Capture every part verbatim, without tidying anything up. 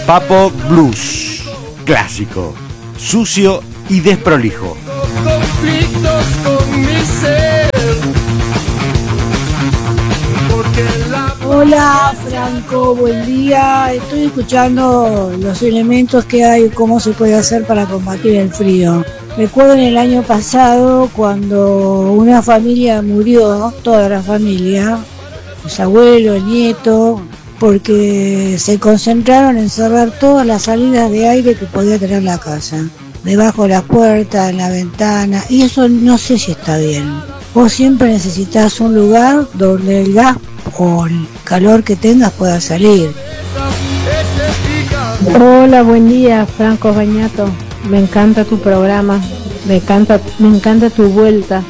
Papo Blues, clásico, sucio y desprolijo. Conflictos con mi ser. Hola Franco, buen día. Estoy escuchando los elementos que hay, cómo se puede hacer para combatir el frío. Recuerdo en el año pasado cuando una familia murió, toda la familia, los abuelos, el nieto, porque se concentraron en cerrar todas las salidas de aire que podía tener la casa, debajo de la puerta, en la ventana, y eso no sé si está bien. Vos siempre necesitas un lugar donde el gas o el calor que tengas pueda salir. Hola, buen día, Franco Bañato. Me encanta tu programa, me encanta, me encanta tu vuelta.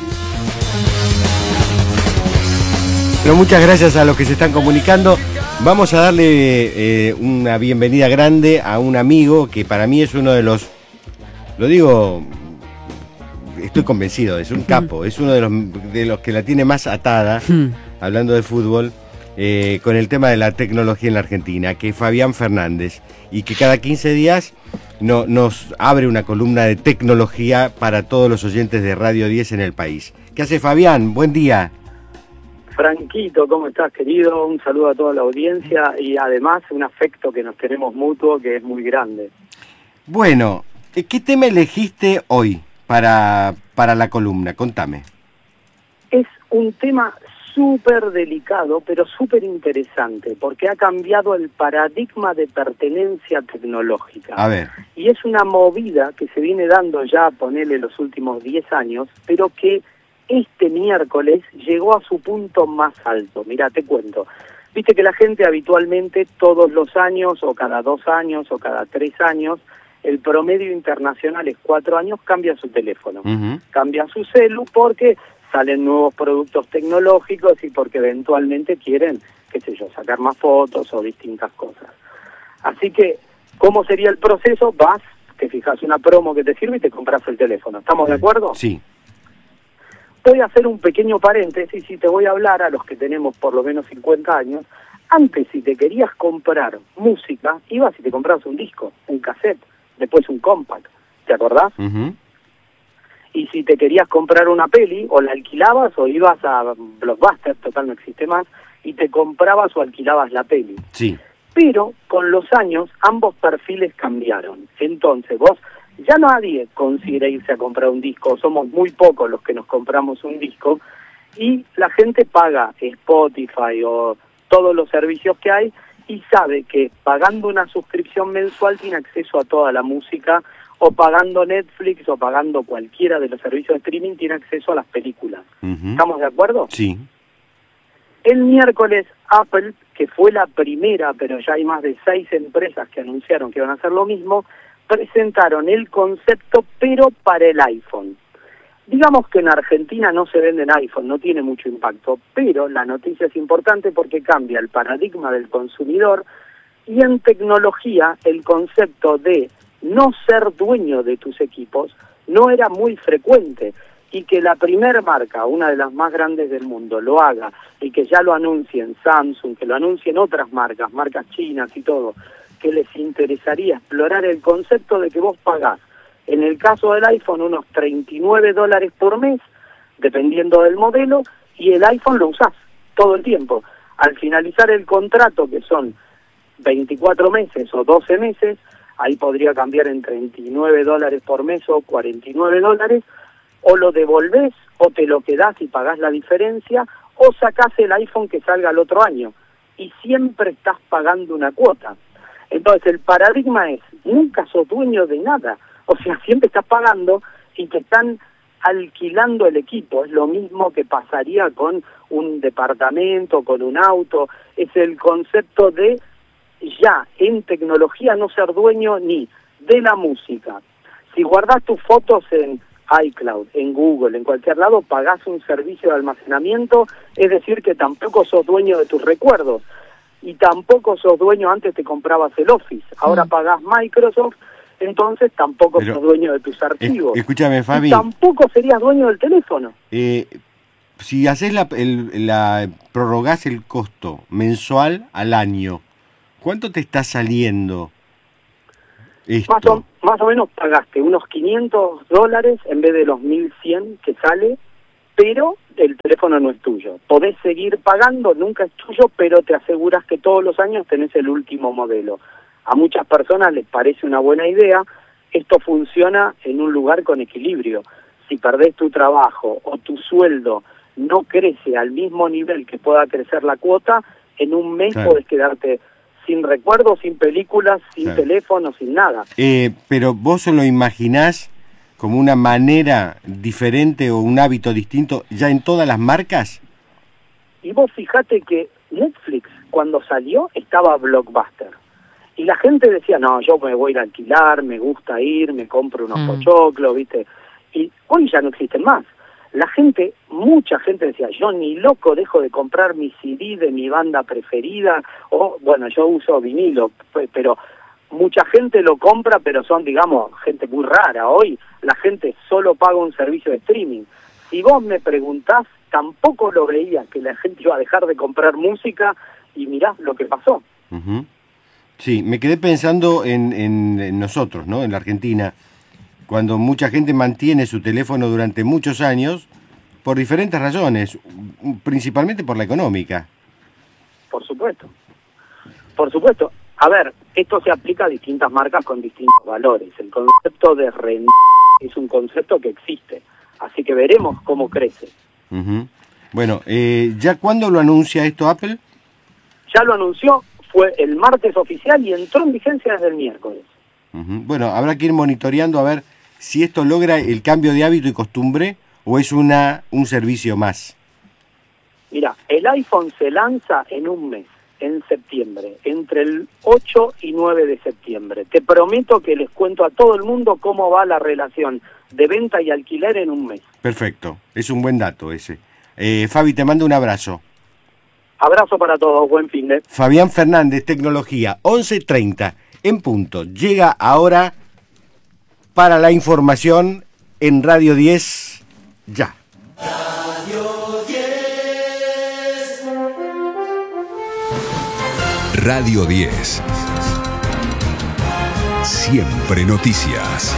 Pero muchas gracias a los que se están comunicando. Vamos a darle eh, una bienvenida grande a un amigo que para mí es uno de los, lo digo, estoy convencido, es un capo, es uno de los, de los que la tiene más atada, hablando de fútbol, eh, con el tema de la tecnología en la Argentina, que es Fabián Fernández, y que cada quince días no, nos abre una columna de tecnología para todos los oyentes de Radio diez en el país. ¿Qué hace Fabián? Buen día. Franquito, ¿cómo estás, querido? Un saludo a toda la audiencia y además un afecto que nos tenemos mutuo que es muy grande. Bueno, ¿qué tema elegiste hoy para, para la columna? Contame. Es un tema súper delicado, pero súper interesante, porque ha cambiado el paradigma de pertenencia tecnológica. A ver. Y es una movida que se viene dando ya, ponele, los últimos diez años, pero que este miércoles llegó a su punto más alto. Mirá, te cuento. Viste que la gente habitualmente todos los años, o cada dos años, o cada tres años, el promedio internacional es cuatro años, cambia su teléfono. Uh-huh. Cambia su celu porque salen nuevos productos tecnológicos y porque eventualmente quieren, qué sé yo, sacar más fotos o distintas cosas. Así que, ¿cómo sería el proceso? Vas, te fijas una promo que te sirve y te compras el teléfono. ¿Estamos de acuerdo? Sí. Voy a hacer un pequeño paréntesis y te voy a hablar a los que tenemos por lo menos cincuenta años. Antes, si te querías comprar música, ibas y te comprabas un disco, un cassette, después un compact, ¿te acordás? Uh-huh. Y si te querías comprar una peli, o la alquilabas o ibas a Blockbuster, total no existe más, y te comprabas o alquilabas la peli. Sí. Pero con los años ambos perfiles cambiaron. Entonces vos, ya nadie considera irse a comprar un disco, somos muy pocos los que nos compramos un disco, y la gente paga Spotify o todos los servicios que hay, y sabe que pagando una suscripción mensual tiene acceso a toda la música, o pagando Netflix o pagando cualquiera de los servicios de streaming tiene acceso a las películas. Uh-huh. ¿Estamos de acuerdo? Sí. El miércoles Apple, que fue la primera, pero ya hay más de seis empresas que anunciaron que iban a hacer lo mismo, presentaron el concepto pero para el iPhone. Digamos que en Argentina no se venden iPhone, no tiene mucho impacto, pero la noticia es importante porque cambia el paradigma del consumidor y en tecnología el concepto de no ser dueño de tus equipos no era muy frecuente, y que la primer marca, una de las más grandes del mundo, lo haga y que ya lo anuncien Samsung, que lo anuncien otras marcas, marcas chinas y todo, que les interesaría explorar el concepto de que vos pagás, en el caso del iPhone, unos treinta y nueve dólares por mes, dependiendo del modelo, y el iPhone lo usás todo el tiempo. Al finalizar el contrato, que son veinticuatro meses o doce meses, ahí podría cambiar en treinta y nueve dólares por mes o cuarenta y nueve dólares, o lo devolvés o te lo quedás y pagás la diferencia, o sacás el iPhone que salga el otro año, y siempre estás pagando una cuota. Entonces el paradigma es, nunca sos dueño de nada, o sea, siempre estás pagando y te están alquilando el equipo. Es lo mismo que pasaría con un departamento, con un auto, es el concepto de ya en tecnología no ser dueño ni de la música. Si guardás tus fotos en iCloud, en Google, en cualquier lado, pagás un servicio de almacenamiento, es decir que tampoco sos dueño de tus recuerdos, y tampoco sos dueño, antes te comprabas el Office, ahora pagás Microsoft, entonces tampoco Pero, sos dueño de tus archivos. Es, escúchame, Fabi. Y tampoco serías dueño del teléfono. Eh, si haces la, el, la, prorrogás el costo mensual al año, ¿cuánto te está saliendo Más o, más o menos pagaste unos quinientos dólares en vez de los mil cien que sale, pero el teléfono no es tuyo. Podés seguir pagando, nunca es tuyo, pero te aseguras que todos los años tenés el último modelo. A muchas personas les parece una buena idea. Esto funciona en un lugar con equilibrio. Si perdés tu trabajo o tu sueldo no crece al mismo nivel que pueda crecer la cuota, en un mes claro. podés quedarte sin recuerdos, sin películas, sin claro. teléfono, sin nada. Eh, pero vos lo imaginás como una manera diferente o un hábito distinto ya en todas las marcas. Y vos fijate que Netflix, cuando salió, estaba Blockbuster. Y la gente decía, no, yo me voy a ir a alquilar, me gusta ir, me compro unos mm. pochoclos, ¿viste? Y hoy ya no existen más. La gente, mucha gente decía, yo ni loco dejo de comprar mi C D de mi banda preferida, o bueno, yo uso vinilo, pero mucha gente lo compra, pero son, digamos, gente muy rara. Hoy la gente solo paga un servicio de streaming. Si vos me preguntás, tampoco lo veía que la gente iba a dejar de comprar música, y mirá lo que pasó. Uh-huh. Sí, me quedé pensando en, en, en nosotros, ¿no? En la Argentina, cuando mucha gente mantiene su teléfono durante muchos años, por diferentes razones, principalmente por la económica. Por supuesto, por supuesto. A ver, esto se aplica a distintas marcas con distintos valores. El concepto de renta es un concepto que existe, así que veremos cómo crece. Uh-huh. Bueno, eh, ¿ya cuándo lo anuncia esto Apple? Ya lo anunció, fue el martes oficial y entró en vigencia desde el miércoles. Uh-huh. Bueno, habrá que ir monitoreando a ver si esto logra el cambio de hábito y costumbre o es una un servicio más. Mira, el iPhone se lanza en un mes, en septiembre, entre el ocho y nueve de septiembre. Te prometo que les cuento a todo el mundo cómo va la relación de venta y alquiler en un mes. Perfecto, es un buen dato ese. Eh, Fabi, te mando un abrazo. Abrazo para todos, buen fin de... Fabián Fernández, Tecnología, once treinta en punto. Llega ahora para la información en Radio diez, ya. Radio diez. Radio diez. Siempre noticias.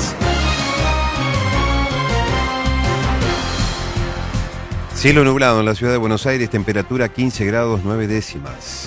Cielo nublado en la ciudad de Buenos Aires, temperatura quince grados nueve décimas.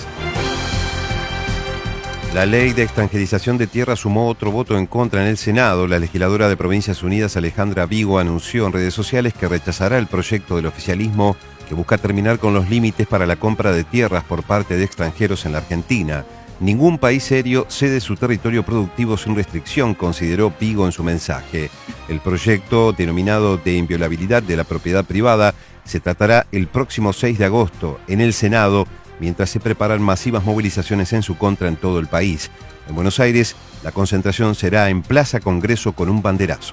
La ley de extranjerización de tierra sumó otro voto en contra en el Senado. La legisladora de Provincias Unidas, Alejandra Vigo, anunció en redes sociales que rechazará el proyecto del oficialismo que busca terminar con los límites para la compra de tierras por parte de extranjeros en la Argentina. Ningún país serio cede su territorio productivo sin restricción, consideró Vigo en su mensaje. El proyecto, denominado de inviolabilidad de la propiedad privada, se tratará el próximo seis de agosto en el Senado, mientras se preparan masivas movilizaciones en su contra en todo el país. En Buenos Aires, la concentración será en Plaza Congreso con un banderazo.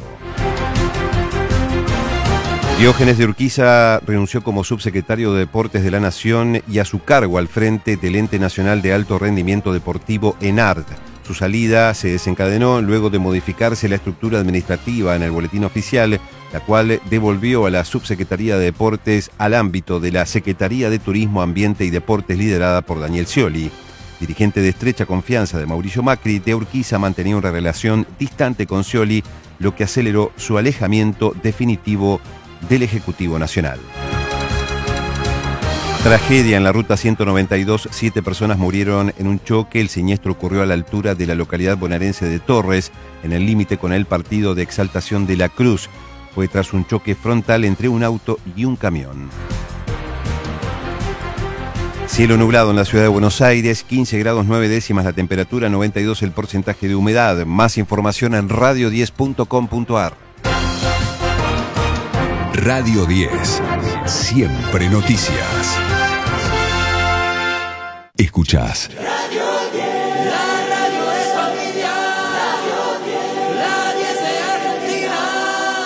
Diógenes de Urquiza renunció como subsecretario de Deportes de la Nación y a su cargo al frente del Ente Nacional de Alto Rendimiento Deportivo ENARD. Su salida se desencadenó luego de modificarse la estructura administrativa en el boletín oficial, la cual devolvió a la Subsecretaría de Deportes al ámbito de la Secretaría de Turismo, Ambiente y Deportes liderada por Daniel Scioli. Dirigente de estrecha confianza de Mauricio Macri, de Urquiza mantenía una relación distante con Scioli, lo que aceleró su alejamiento definitivo del Ejecutivo Nacional. Tragedia en la ruta ciento noventa y dos, siete personas murieron en un choque. El siniestro ocurrió a la altura de la localidad bonaerense de Torres, en el límite con el partido de Exaltación de la Cruz. Fue tras un choque frontal entre un auto y un camión. Cielo nublado en la ciudad de Buenos Aires, quince grados nueve décimas la temperatura, noventa y dos el porcentaje de humedad. Más información en radio diez punto com punto a r. Radio diez. Siempre noticias. Escuchás. Radio diez. La radio es familiar. Radio diez. La diez de Argentina.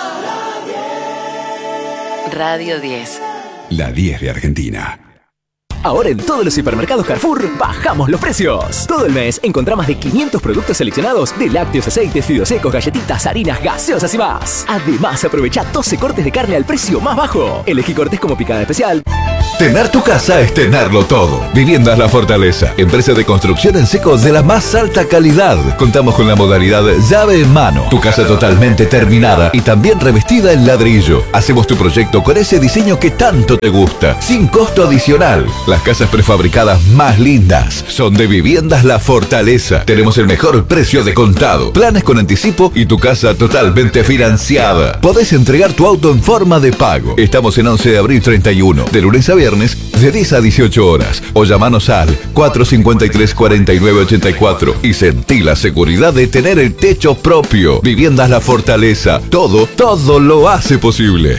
La diez. Radio diez. La diez de Argentina. Ahora en todos los supermercados Carrefour bajamos los precios. Todo el mes encontrá más de quinientos productos seleccionados de lácteos, aceites, fideos secos, galletitas, harinas, gaseosas y más. Además, aprovecha doce cortes de carne al precio más bajo. Elegí cortes como picada especial. Tener tu casa es tenerlo todo. Viviendas La Fortaleza, empresa de construcción en seco de la más alta calidad. Contamos con la modalidad llave en mano. Tu casa totalmente terminada y también revestida en ladrillo. Hacemos tu proyecto con ese diseño que tanto te gusta, sin costo adicional. Las casas prefabricadas más lindas son de Viviendas La Fortaleza. Tenemos el mejor precio de contado, planes con anticipo y tu casa totalmente financiada. Podés entregar tu auto en forma de pago. Estamos en once de abril treinta y uno, de lunes a viernes, de diez a dieciocho horas. O llamanos al cuatro cinco tres, cuatro nueve ocho cuatro y sentí la seguridad de tener el techo propio. Viviendas La Fortaleza. Todo, todo lo hace posible.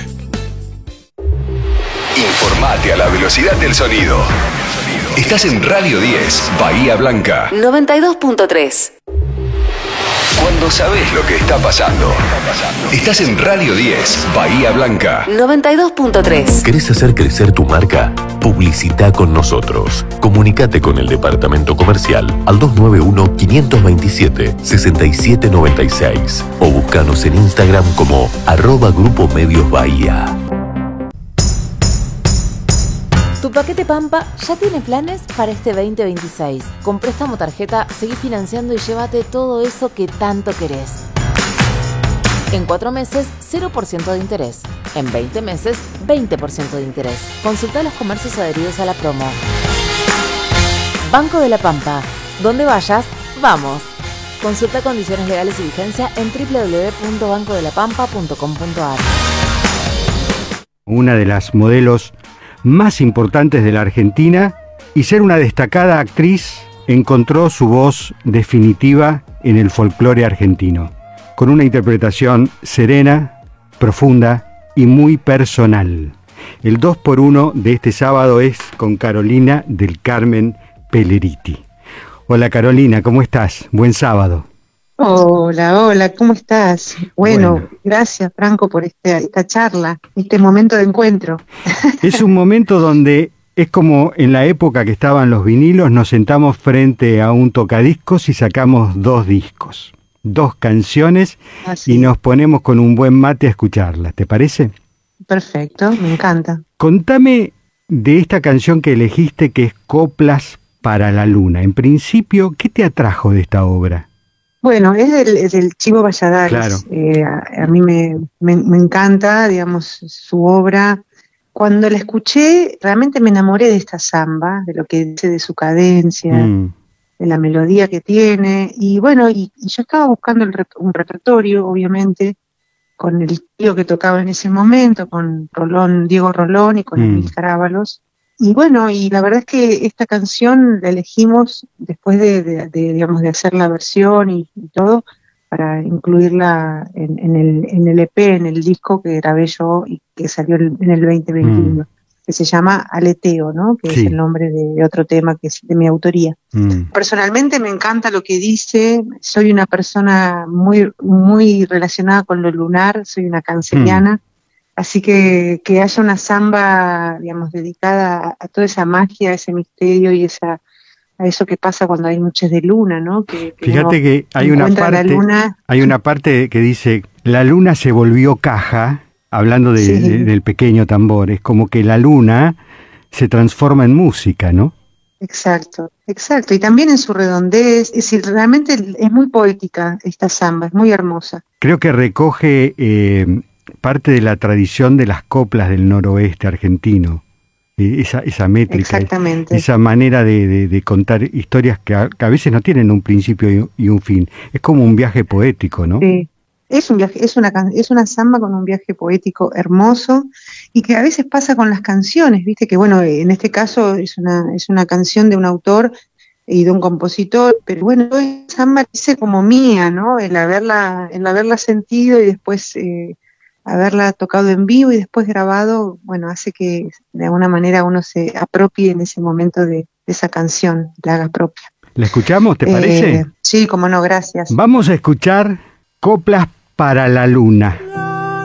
Informate a la velocidad del sonido. Estás en Radio diez, Bahía Blanca. noventa y dos punto tres. Cuando sabes lo que está pasando. Estás en Radio diez, Bahía Blanca. noventa y dos punto tres. ¿Querés hacer crecer tu marca? Publicita con nosotros. Comunicate con el departamento comercial al dos nueve uno, cinco dos siete, seis siete nueve seis o búscanos en Instagram como arroba Grupo Medios Bahía. Tu paquete Pampa ya tiene planes para este veinte veintiséis. Con préstamo tarjeta, seguí financiando y llévate todo eso que tanto querés. En cuatro meses, cero por ciento de interés. En veinte meses, veinte por ciento de interés. Consulta los comercios adheridos a la promo. Banco de la Pampa. Donde vayas, vamos. Consulta condiciones legales y vigencia en doble u doble u doble u punto banco de la pampa punto com punto a r. Una de las modelos más importantes de la Argentina, y ser una destacada actriz, encontró su voz definitiva en el folclore argentino, con una interpretación serena, profunda y muy personal. El dos por uno de este sábado es con Carolina del Carmen Pelleriti. Hola Carolina, ¿cómo estás? Buen sábado. Hola, hola, ¿cómo estás? Bueno, bueno. Gracias Franco por este, esta charla, este momento de encuentro. Es un momento donde es como en la época que estaban los vinilos, nos sentamos frente a un tocadiscos y sacamos dos discos, dos canciones Así. Y nos ponemos con un buen mate a escucharlas, ¿te parece? Perfecto, me encanta. Contame de esta canción que elegiste, que es Coplas para la Luna. En principio, ¿qué te atrajo de esta obra? Bueno, es del, es del Chivo Valladares. Claro. Eh, a, a mí me, me, me encanta, digamos, su obra. Cuando la escuché, realmente me enamoré de esta samba, de lo que dice, de su cadencia, mm. de la melodía que tiene. Y bueno, y, y yo estaba buscando el, un repertorio, obviamente, con el tío que tocaba en ese momento, con Rolón, Diego Rolón y con mm. Emil Carábalos. Y bueno, y la verdad es que esta canción la elegimos después de, de, de digamos, de hacer la versión y, y todo, para incluirla en, en, el, en el E P, en el disco que grabé yo y que salió en el veinte veintiuno, mm. que se llama Aleteo, ¿no? Que sí. es el nombre de, de otro tema que es de mi autoría. Mm. Personalmente me encanta lo que dice, soy una persona muy, muy relacionada con lo lunar, soy una canceriana. Mm. Así que que haya una samba, digamos, dedicada a, a toda esa magia, a ese misterio y esa a eso que pasa cuando hay noches de luna, ¿no? Que, que Fíjate que hay una parte, luna... hay una parte que dice, la luna se volvió caja, hablando de, sí. de, del pequeño tambor, es como que la luna se transforma en música, ¿no? Exacto, exacto, y también en su redondez, es decir, realmente es muy poética esta samba, es muy hermosa. Creo que recoge... Eh, parte de la tradición de las coplas del noroeste argentino, esa, esa métrica, esa manera de, de, de contar historias que a, que a veces no tienen un principio y, y un fin, es como un viaje poético, ¿no? Sí, es un viaje, es una es una samba con un viaje poético hermoso y que a veces pasa con las canciones, viste que bueno, en este caso es una es una canción de un autor y de un compositor, pero bueno, esa samba dice como mía, ¿no? El haberla, el haberla sentido y después eh, haberla tocado en vivo y después grabado, bueno, hace que de alguna manera uno se apropie en ese momento de, de esa canción, la haga propia. ¿La escuchamos, te parece? Eh, sí, cómo no, gracias. Vamos a escuchar Coplas para la Luna.